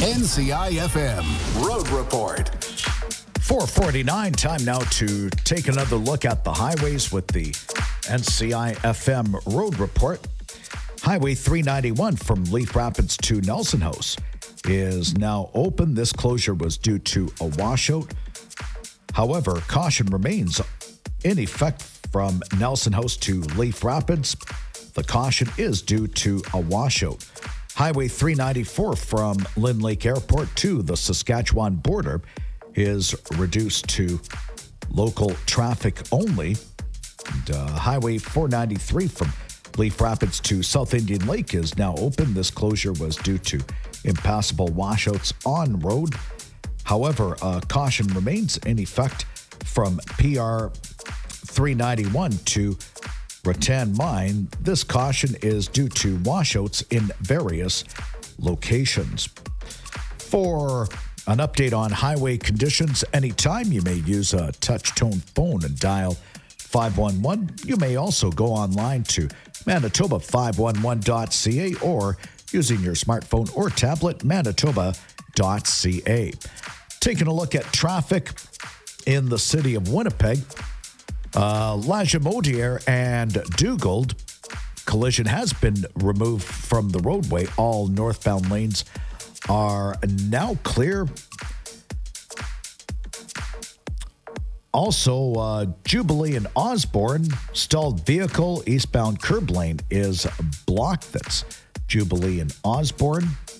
NCIFM Road Report. 4:49, time now to take another look at the highways with the NCIFM Road Report. Highway 391 from Leaf Rapids to Nelson House is now open. This closure was due to a washout. However, caution remains in effect from Nelson House to Leaf Rapids. The caution is due to a washout. Highway 394 from Lynn Lake Airport to the Saskatchewan border is reduced to local traffic only. And, Highway 493 from Leaf Rapids to South Indian Lake is now open. This closure was due to impassable washouts on road. However, caution remains in effect from PR 391 to Rattan Mine. This caution is due to washouts in various locations. For an update on highway conditions, anytime you may use a touch-tone phone and dial 511. You may also go online to Manitoba511.ca or using your smartphone or tablet, Manitoba.ca. Taking a look at traffic in the city of Winnipeg. Lagimodiere and Dugald, collision has been removed from the roadway. All northbound lanes are now clear. Also, Jubilee and Osborne, stalled vehicle, eastbound curb lane is blocked. That's Jubilee and Osborne.